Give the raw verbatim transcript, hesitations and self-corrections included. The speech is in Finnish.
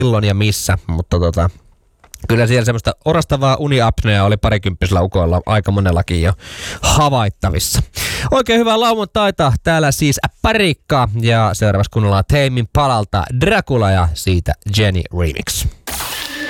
milloin ja missä, mutta tota, kyllä siellä semmoista orastavaa uniapnea oli parikymppisellä ukoilla aika monellakin jo havaittavissa. Oikein hyvää lauantaita. Täällä siis Parikka ja seuraavaksi kuunnellaan Tame Impalalta Dracula ja siitä Jenny Remix.